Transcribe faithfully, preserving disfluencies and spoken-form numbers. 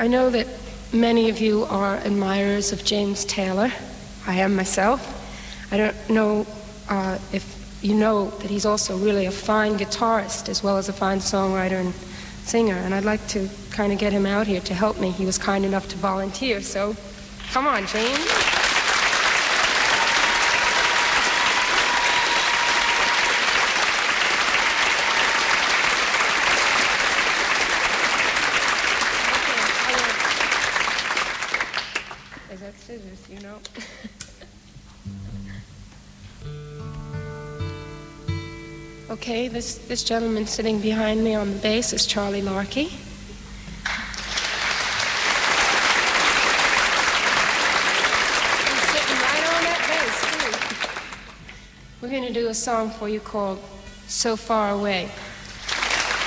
I know that many of you are admirers of James Taylor. I am myself. I don't know uh, if you know that he's also really a fine guitarist as well as a fine songwriter and singer, and I'd like to kind of get him out here to help me. He was kind enough to volunteer, so come on, James. Scissors, you know. Okay, this, this gentleman sitting behind me on the bass is Charlie Larkey. He's sitting right on that bass, too. We're going to do a song for you called So Far Away.